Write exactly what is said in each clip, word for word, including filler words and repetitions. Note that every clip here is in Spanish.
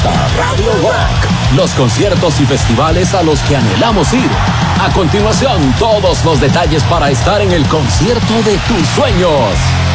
Fiesta Radio Rock. Los conciertos y festivales a los que anhelamos ir. A continuación, todos los detalles para estar en el concierto de tus sueños.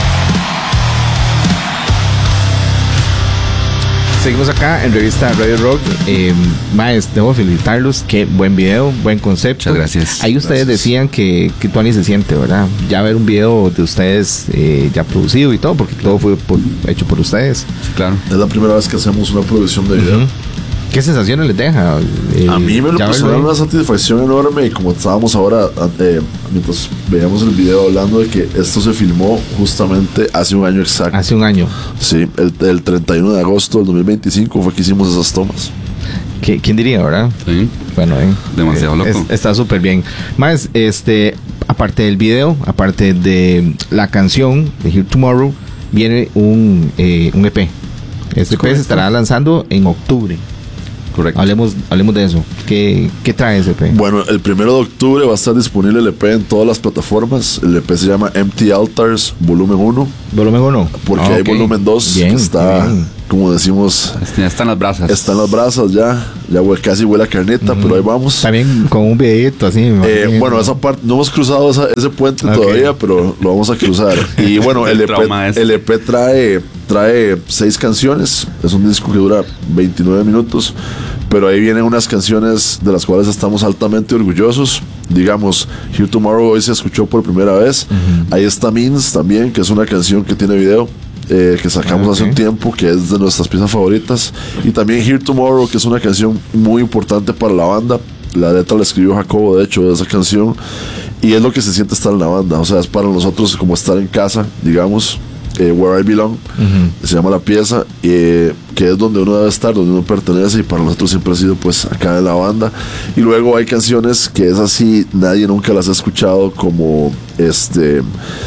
Seguimos acá en Revista Radio Rock. Eh, Maes, debo felicitarlos. Qué buen video, buen concepto. Muchas gracias. Ahí ustedes gracias. decían que, que Tony se siente, ¿verdad? Ya ver un video de ustedes eh, ya producido y todo, porque todo fue por, hecho por ustedes. Claro. Es la primera vez que hacemos una producción de video. Uh-huh. ¿Qué sensaciones les deja? Eh, A mí me lo personal una satisfacción enorme, y como estábamos ahora, eh, mientras veíamos el video hablando de que esto se filmó justamente hace un año exacto. Hace un año. Sí, el, el treinta y uno de agosto del dos mil veinticinco fue que hicimos esas tomas. ¿Qué, ¿Quién diría, verdad? Sí. Bueno, eh, demasiado eh, loco. Es, está súper bien. Más, este, aparte del video, aparte de la canción de Here Tomorrow, viene un, eh, un E P. Este E P se estará lanzando en octubre. Correcto. Hablemos, hablemos de eso. ¿Qué, qué trae ese E P? Bueno, el primero de octubre va a estar disponible el E P en todas las plataformas. El E P se llama Empty Altars Volumen uno. ¿Volumen uno? Porque Ah, hay ok. volumen dos que Bien, está, bien. como decimos, Ya están las brasas. están las brasas ya. Ya hue- casi huele a carnita, Ujú. pero ahí vamos. También con un videito así. me Eh, imagino. bueno, esa parte, no hemos cruzado esa- ese puente Ok. todavía, pero lo vamos a cruzar. Y bueno, el El E P, trauma ese. el E P trae, trae seis canciones. Es un disco que dura veintinueve minutos, pero ahí vienen unas canciones de las cuales estamos altamente orgullosos. Digamos, Here Tomorrow hoy se escuchó por primera vez. Ahí está Means también, que es una canción que tiene video. Eh, que sacamos Ah, hace ok. un tiempo, que es de nuestras piezas favoritas. Y también Here Tomorrow, que es una canción muy importante para la banda. La letra la escribió Jacobo, de hecho, de esa canción. Y es lo que se siente estar en la banda. O sea, es para nosotros como estar en casa, digamos. eh, Where I Belong, Ujú. se llama la pieza, eh, que es donde uno debe estar, donde uno pertenece, y para nosotros siempre ha sido pues acá en la banda. Y luego hay canciones que es así, nadie nunca las ha escuchado, como este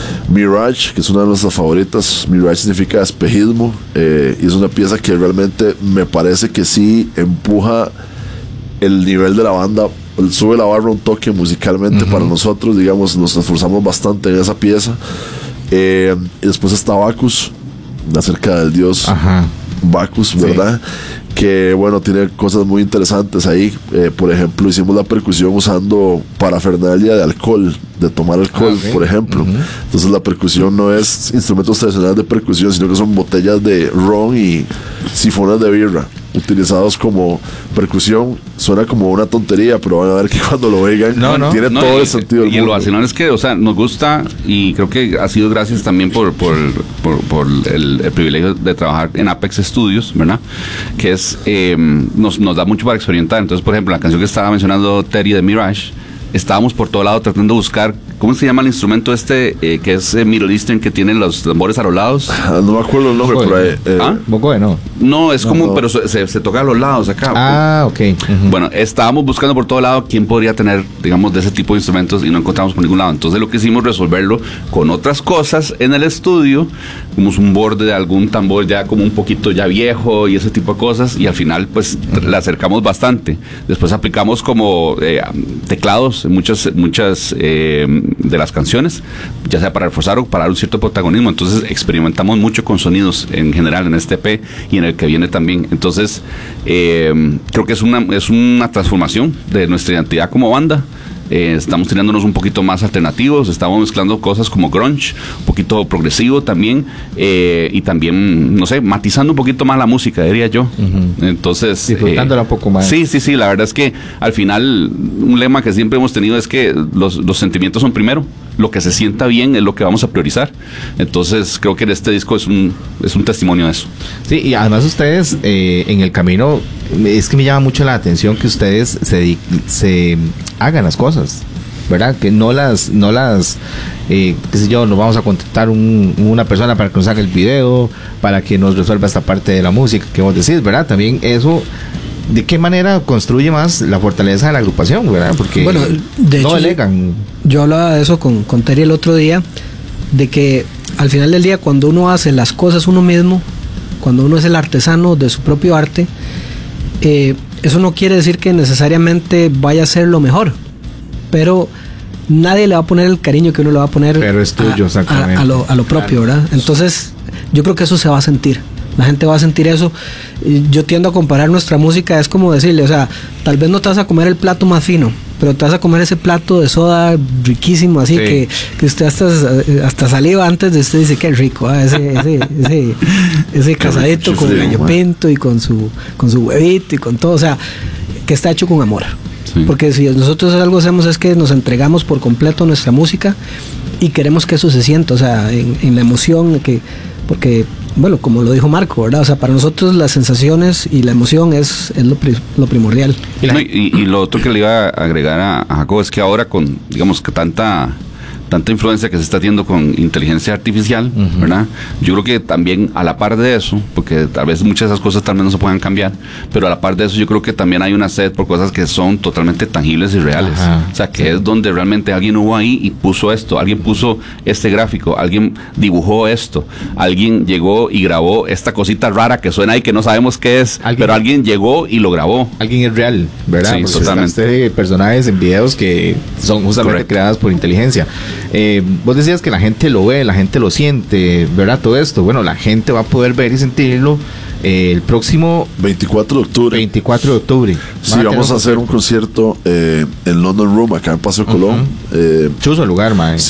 Mirage, que es una de nuestras favoritas. Mirage significa espejismo, eh, y es una pieza que realmente me parece que sí empuja el nivel de la banda, sube la barra un toque musicalmente. Uh-huh. Para nosotros, digamos, nos esforzamos bastante en esa pieza. Eh, y después está Bacchus, acerca del dios Ajá. Bacchus, ¿verdad? Sí. Que bueno, tiene cosas muy interesantes ahí. Eh, por ejemplo, hicimos la percusión usando parafernalia de alcohol, de tomar alcohol, ah, okay. por ejemplo. Uh-huh. Entonces la percusión no es instrumentos tradicionales de percusión, sino que son botellas de ron y sifones de birra utilizados como percusión. Suena como una tontería, pero van a ver que cuando lo oigan no, no, tiene no, todo y, el sentido del y mundo. lo vacilón es que, o sea, nos gusta, y creo que ha sido gracias también por por, por, por el, el privilegio de trabajar en Apex Studios, ¿verdad? Que es eh, nos, nos da mucho para experimentar. Entonces, por ejemplo, la canción que estaba mencionando Terry de Mirage, estábamos por todo lado tratando de buscar, ¿cómo se llama el instrumento este eh, que es eh, Middle Eastern, que tiene los tambores a los lados? Ah, no me acuerdo el nombre, Bocoe. por ahí. Eh, ¿Ah? Bocoe, no. No, es no, como, no. pero se, se toca a los lados acá. Ah, ok. Uh-huh. Bueno, estábamos buscando por todo lado quién podría tener, digamos, de ese tipo de instrumentos, y no encontramos por ningún lado. Entonces lo que hicimos resolverlo con otras cosas en el estudio, como un borde de algún tambor ya como un poquito ya viejo y ese tipo de cosas, y al final pues uh-huh. la acercamos bastante. Después aplicamos como eh, teclados en muchas, muchas eh, de las canciones, ya sea para reforzar o para dar un cierto protagonismo. Entonces experimentamos mucho con sonidos en general en este E P y en el que viene también. Entonces eh, creo que es una, es una transformación de nuestra identidad como banda. Eh, estamos tirándonos un poquito más alternativos, estamos mezclando cosas como grunge, un poquito progresivo también, eh, y también, no sé, matizando un poquito más la música, diría yo. Uh-huh. Entonces, disfrutándola eh, un poco más. Sí, sí, sí, la verdad es que al final un lema que siempre hemos tenido es que los, los sentimientos son primero, lo que se sienta bien es lo que vamos a priorizar. Entonces creo que en este disco es un, es un testimonio de eso. Sí, y además ustedes eh, en el camino, es que me llama mucho la atención que ustedes se, se hagan las cosas, ¿verdad? Que no las, no las, eh, qué sé yo, nos vamos a contratar un, una persona para que nos haga el video, para que nos resuelva esta parte de la música que vos decís, ¿verdad? También eso, ¿de qué manera construye más la fortaleza de la agrupación, ¿verdad? Porque bueno, de no hecho, delegan. Yo hablaba de eso con, con Terry el otro día, de que al final del día, cuando uno hace las cosas uno mismo, cuando uno es el artesano de su propio arte, eh, eso no quiere decir que necesariamente vaya a ser lo mejor, pero nadie le va a poner el cariño que uno le va a poner pero es tuyo, a, exactamente. a, a, lo, a lo propio, ¿verdad? Entonces yo creo que eso se va a sentir la gente va a sentir eso. Y yo tiendo a comparar nuestra música, es como decirle, o sea, tal vez no te vas a comer el plato más fino, pero te vas a comer ese plato de soda riquísimo, así sí. que, que usted hasta, hasta saliva antes de usted dice que rico, ¿eh? ese, ese, ese, ese casadito con gallo pinto y con su, con su huevito y con todo, o sea, que está hecho con amor. Sí. Porque si nosotros algo hacemos es que nos entregamos por completo a nuestra música y queremos que eso se sienta, o sea, en, en la emoción, que, porque, bueno, como lo dijo Marco, ¿verdad? O sea, para nosotros las sensaciones y la emoción es, es lo, pri, lo primordial. Y, la, y, y lo otro que le iba a agregar a, a Jacob es que ahora con, digamos, que tanta... tanta influencia que se está haciendo con inteligencia artificial, uh-huh. ¿verdad? Yo creo que también a la par de eso, porque tal vez muchas de esas cosas también no se puedan cambiar, pero a la par de eso yo creo que también hay una sed por cosas que son totalmente tangibles y reales. Ajá, o sea, que sí. es donde realmente alguien hubo ahí y puso esto, alguien puso este gráfico, alguien dibujó esto, alguien llegó y grabó esta cosita rara que suena ahí que no sabemos qué es, ¿Alguien? pero alguien llegó y lo grabó. Alguien es real, ¿verdad? Sí, porque totalmente. Personajes en videos que son justamente Correcto. creadas por inteligencia. Eh, vos decías que la gente lo ve, la gente lo siente, ¿verdad? Todo esto, bueno, la gente va a poder ver y sentirlo eh, el próximo veinticuatro de octubre. veinticuatro de octubre. Sí, vamos a, vamos a hacer un concierto eh, en London Room, acá en Paseo uh-huh. Colón. Eh, Chuzo el lugar, man.